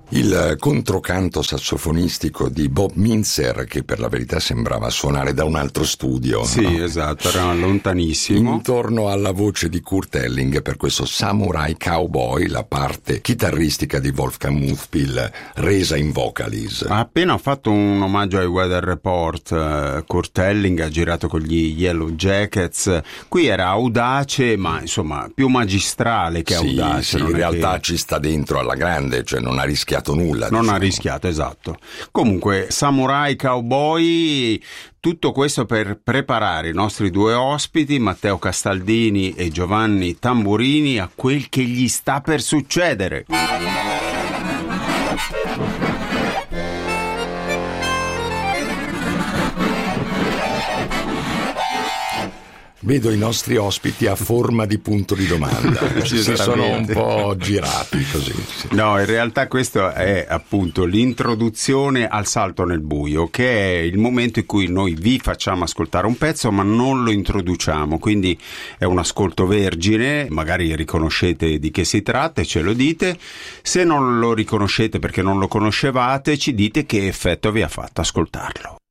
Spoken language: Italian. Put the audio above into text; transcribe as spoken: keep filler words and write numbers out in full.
Il controcanto sassofonistico di Bob Mintzer, che per la verità sembrava suonare da un altro studio. Sì, no? esatto, era lontanissimo. Intorno alla voce di Kurt Elling per questo Samurai Cowboy, la parte chitarristica di Wolfgang Muthpil resa in vocaliz. Ha appena fatto un omaggio ai Weather Report. Kurt Elling ha girato con gli Yellow Jackets. Qui era audace, ma insomma più magistrale che sì, audace. Sì, non in realtà che... ci sta dentro alla grande, cioè non ha rischiato nulla. Non diciamo. ha rischiato, esatto. Comunque, Samurai Cowboy, tutto questo per preparare i nostri due ospiti, Matteo Castaldini e Giovanni Tamburini, a quel che gli sta per succedere. Vedo i nostri ospiti a forma di punto di domanda, si sono un po' girati così. Sì. No, in realtà questo è appunto l'introduzione al salto nel buio, che è il momento in cui noi vi facciamo ascoltare un pezzo ma non lo introduciamo, quindi è un ascolto vergine, magari riconoscete di che si tratta e ce lo dite. Se non lo riconoscete perché non lo conoscevate, ci dite che effetto vi ha fatto ascoltarlo.